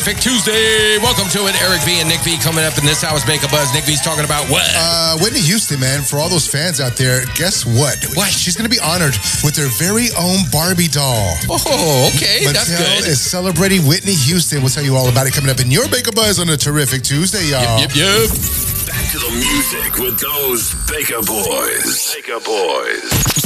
Terrific Tuesday. Welcome to it. Eric V and Nick V coming up in this hour's Make a Buzz. Nick V's talking about what? Whitney Houston, man. For all those fans out there, guess what? What? She's going to be honored with her very own Barbie doll. Oh, okay. That's Mattel good. is celebrating Whitney Houston. We'll tell you all about it coming up in your Make a Buzz on a Terrific Tuesday, y'all. Yep. Back to the music with those Baker Boys.